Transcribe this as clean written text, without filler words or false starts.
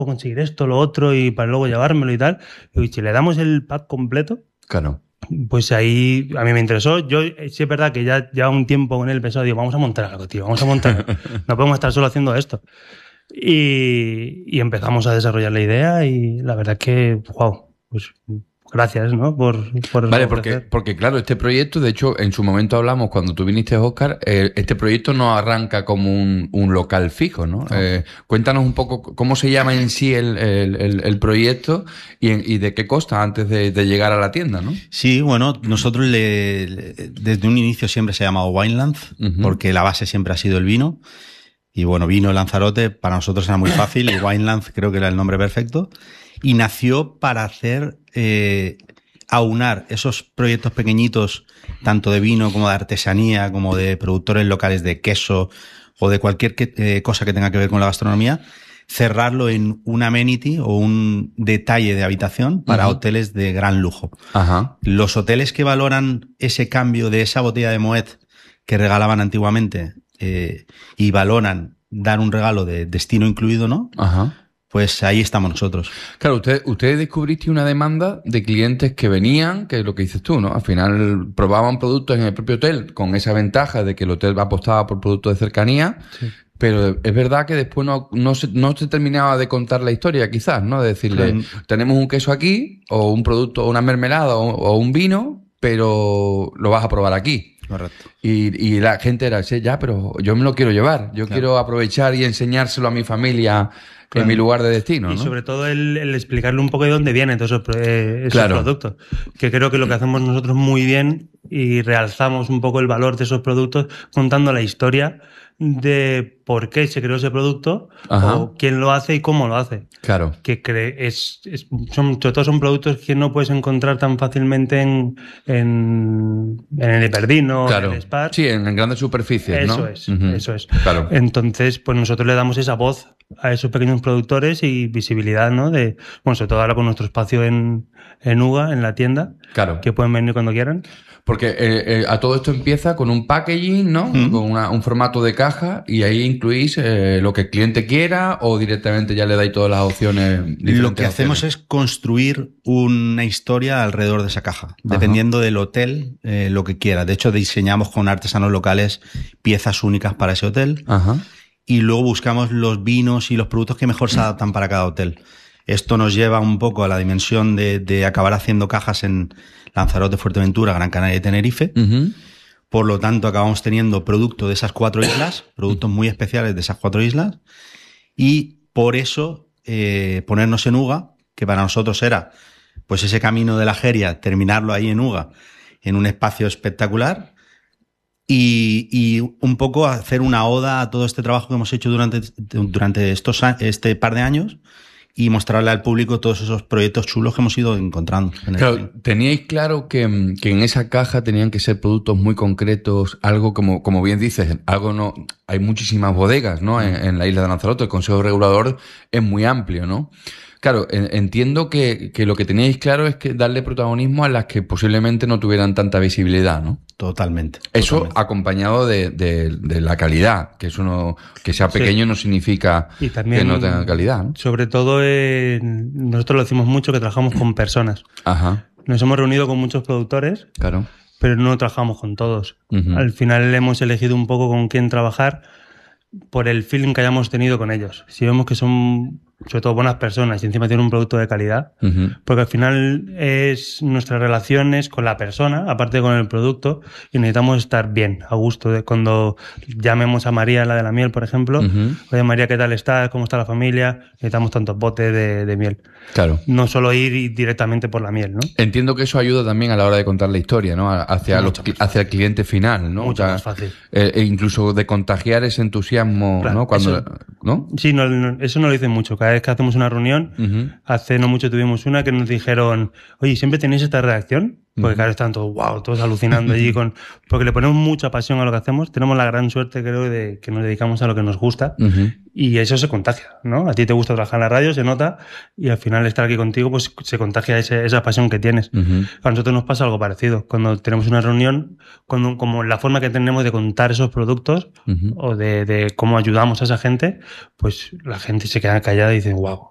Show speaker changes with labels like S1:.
S1: conseguir esto, lo otro, y para luego llevármelo y tal. Y si le damos el pack completo,
S2: claro,
S1: pues ahí a mí me interesó. Yo sí es verdad que ya llevaba un tiempo con él pensado, digo, vamos a montar algo, tío, vamos a montar algo. No podemos estar solo haciendo esto. Y empezamos a desarrollar la idea y la verdad es que, wow, pues gracias, ¿no? Por
S2: vale, porque claro, este proyecto, de hecho, en su momento hablamos, cuando tú viniste, Óscar, este proyecto no arranca como un local fijo, ¿no? Cuéntanos un poco cómo se llama en sí el proyecto y de qué consta antes de llegar a la tienda, ¿no?
S3: Sí, bueno, nosotros desde un inicio siempre se ha llamado Wineland, porque la base siempre ha sido el vino. Y bueno, vino Lanzarote, para nosotros era muy fácil, y Wineland creo que era el nombre perfecto. Y nació para hacer, aunar esos proyectos pequeñitos, tanto de vino como de artesanía, como de productores locales de queso o de cualquier cosa que tenga que ver con la gastronomía, cerrarlo en un amenity o un detalle de habitación para hoteles de gran lujo.
S2: Ajá.
S3: Los hoteles que valoran ese cambio de esa botella de Moet que regalaban antiguamente, y valoran dar un regalo de destino incluido, ¿no?
S2: Ajá.
S3: Pues ahí estamos nosotros.
S2: Claro, ustedes descubriste una demanda de clientes que venían, que es lo que dices tú, ¿no? Al final probaban productos en el propio hotel con esa ventaja de que el hotel apostaba por productos de cercanía, sí. Pero es verdad que después no se terminaba de contar la historia, quizás, ¿no? De decirle, tenemos un queso aquí, o un producto, o una mermelada, o un vino, pero lo vas a probar aquí.
S3: Correcto.
S2: Y la gente era, ya, pero yo me lo quiero llevar. Yo quiero aprovechar y enseñárselo a mi familia en mi lugar de destino, ¿no?
S1: Y sobre todo el explicarle un poco de dónde vienen todos esos productos. Que creo que lo que hacemos nosotros muy bien y realzamos un poco el valor de esos productos contando la historia de por qué se creó ese producto, o quién lo hace y cómo lo hace.
S2: Claro.
S1: Que sobre todo son productos que no puedes encontrar tan fácilmente en el Hiperdino, en el Spar.
S2: Sí, en grandes superficies, ¿no?
S1: Eso es.
S2: Claro.
S1: Entonces, pues nosotros le damos esa voz a esos pequeños productores y visibilidad, ¿no? Sobre todo ahora con nuestro espacio en UGA, en la tienda.
S2: Claro.
S1: Que pueden venir cuando quieran.
S2: Porque a todo esto empieza con un packaging, ¿no? Con un formato de caja, y ahí incluís lo que el cliente quiera, o directamente ya le dais todas las opciones.
S3: Lo que hacemos es construir una historia alrededor de esa caja, dependiendo del hotel, lo que quiera. De hecho, diseñamos con artesanos locales piezas únicas para ese hotel. Y luego buscamos los vinos y los productos que mejor se adaptan para cada hotel. Esto nos lleva un poco a la dimensión de acabar haciendo cajas en Lanzarote, Fuerteventura, Gran Canaria y Tenerife. Por lo tanto, acabamos teniendo producto de esas 4 islas, productos muy especiales de esas 4 islas. Y por eso ponernos en UGA, que para nosotros era pues ese camino de la Jeria, terminarlo ahí en UGA, en un espacio espectacular. Y un poco hacer una oda a todo este trabajo que hemos hecho durante este par de años, y mostrarle al público todos esos proyectos chulos que hemos ido encontrando.
S2: Claro, teníais claro que en esa caja tenían que ser productos muy concretos, algo como bien dices, algo no. Hay muchísimas bodegas, ¿no? En la isla de Lanzarote, el Consejo Regulador es muy amplio, ¿no? Claro, entiendo que lo que teníais claro es que darle protagonismo a las que posiblemente no tuvieran tanta visibilidad, ¿no?
S3: Totalmente.
S2: Eso acompañado de la calidad, que eso que sea pequeño no significa que no tenga calidad, ¿no?
S1: Sobre todo, nosotros lo decimos mucho, que trabajamos con personas. Nos hemos reunido con muchos productores,
S2: claro,
S1: pero no trabajamos con todos. Al final hemos elegido un poco con quién trabajar por el feeling que hayamos tenido con ellos. Si vemos que son sobre todo buenas personas y encima tienen un producto de calidad, porque al final nuestras relaciones con la persona, aparte de con el producto, y necesitamos estar bien, a gusto. Cuando llamemos a María, la de la miel, por ejemplo, oye María, ¿qué tal estás? ¿Cómo está la familia? Necesitamos tantos botes de miel.
S2: Claro.
S1: No solo ir directamente por la miel, ¿no?
S2: Entiendo que eso ayuda también a la hora de contar la historia, ¿no? Hacia el cliente final, ¿no?
S1: Mucho más fácil.
S2: Incluso de contagiar ese entusiasmo,
S1: claro,
S2: ¿no? Cuando,
S1: eso,
S2: ¿no?
S1: Sí, eso nos lo dicen mucho. Cada vez que hacemos una reunión, hace no mucho tuvimos una que nos dijeron, oye, ¿siempre tenéis esta redacción? Porque claro, están todos alucinando allí porque le ponemos mucha pasión a lo que hacemos. Tenemos la gran suerte, creo, de que nos dedicamos a lo que nos gusta, y eso se contagia, ¿no? A ti te gusta trabajar en la radio, se nota, y al final estar aquí contigo, pues se contagia esa pasión que tienes. A nosotros nos pasa algo parecido. Cuando tenemos una reunión, como la forma que tenemos de contar esos productos, o de cómo ayudamos a esa gente, pues la gente se queda callada y dice, wow,